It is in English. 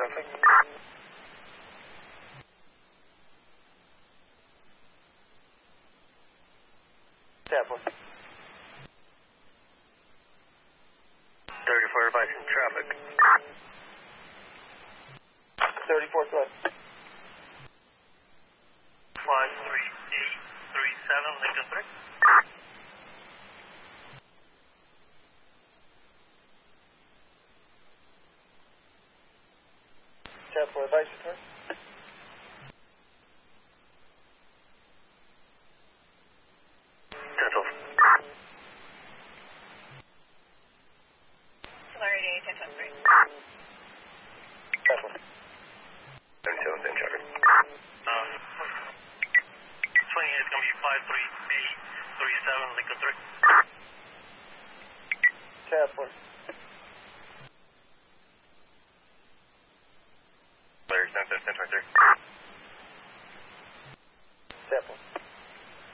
traffic. Tablet. 34 advising traffic. 34, go ahead. 53837 Lincoln 3. Tablet, advising turn. Central. Polarity 10-3. Tablet. 37, same traffic. 28 is going to be 53837 Lincoln 3. Tablet. Larry, 10-10, 10-3. Tablet.